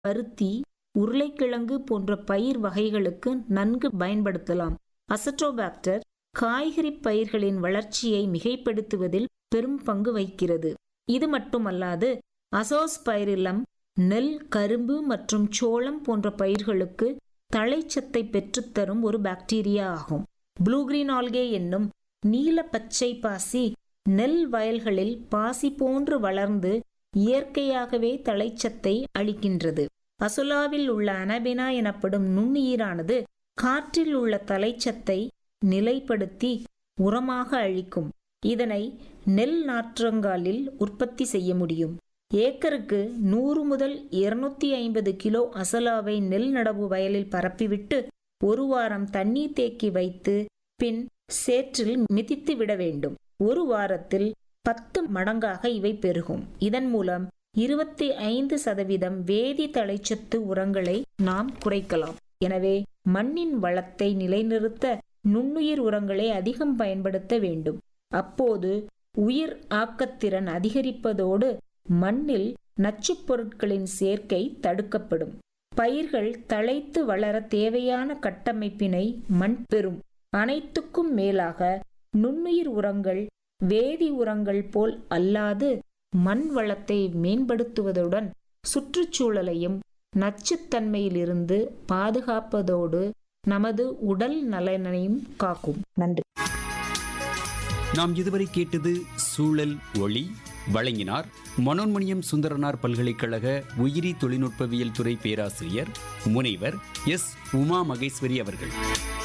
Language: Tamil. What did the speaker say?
பருத்தி, உருளைக்கிழங்கு போன்ற பயிர் வகைகளுக்கு நன்கு பயன்படுத்தலாம். அசட்டோபாக்டர் காய்கறி பயிர்களின் வளர்ச்சியை மிகைப்படுத்துவதில் பெரும் பங்கு வகிக்கிறது. இது மட்டுமல்லாது அசோஸ்பைரிலம் நெல், கரும்பு மற்றும் சோளம் போன்ற பயிர்களுக்கு தழைச்சத்தை பெற்றுத்தரும் ஒரு பாக்டீரியா ஆகும். ப்ளூ கிரீன் ஆல்கே என்னும் நீல பச்சை பாசி நெல் வயல்களில் பாசி போன்று வளர்ந்து இயற்கையாகவே தழைச்சத்தை அளிக்கின்றது. அசோலாவில் உள்ள அனபெனா எனப்படும் நுண்ணுயிரானது காற்றில் உள்ள தழைச்சத்தை நிலைப்படுத்தி உரமாக அளிக்கும். இதனை நெல் நாற்றங்காலில் உற்பத்தி செய்ய முடியும். ஏக்கருக்கு 100 முதல் 250 கிலோ அசலாவை நெல் நடவு வயலில் பரப்பிவிட்டு ஒரு வாரம் தண்ணீர் தேக்கி வைத்து பின் சேற்றில் மிதித்து விட வேண்டும். ஒரு வாரத்தில் 10 மடங்காக இவை பெருகும். இதன் மூலம் 25% வேதி தழைச்சத்து உரங்களை நாம் குறைக்கலாம். எனவே மண்ணின் வளத்தை நிலைநிறுத்த நுண்ணுயிர் உரங்களை அதிகம் பயன்படுத்த வேண்டும். அப்போது உயிர் ஆக்கத்திறன் அதிகரிப்பதோடு மண்ணில் நச்சுப் பொருட்களின் சேர்க்கை தடுக்கப்படும். பயிர்கள் தழைத்து வளர தேவையான கட்டமைப்பினை மண் பெறும். அனைத்துக்கும் மேலாக நுண்ணுயிர் உரங்கள் வேதி உரங்கள் போல் அல்லாது மண் வளத்தை மேம்படுத்துவதுடன் சுற்றுச்சூழலையும் நச்சுத்தன்மையிலிருந்து பாதுகாப்பதோடு நமது உடல் நலனையும் காக்கும். நன்றி. நாம் இதுவரை கேட்டது சூழல் ஒளி. வழங்கினார் மனோன்மணியம் சுந்தரனார் பல்கலைக்கழக உயிரி தொழில்நுட்பவியல் துறை பேராசிரியர் முனைவர் எஸ். உமா மகேஸ்வரி அவர்கள்.